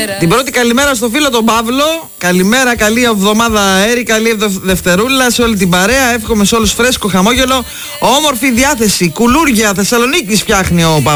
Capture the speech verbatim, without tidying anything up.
Την πρώτη καλημέρα στο φίλο τον Παύλο. Καλημέρα, καλή εβδομάδα αέρη, καλή ευδο- Δευτερούλα σε όλη την παρέα. Εύχομαι σε όλους φρέσκο χαμόγελο, όμορφη διάθεση. Κουλούρια Θεσσαλονίκης φτιάχνει ο Παύλος.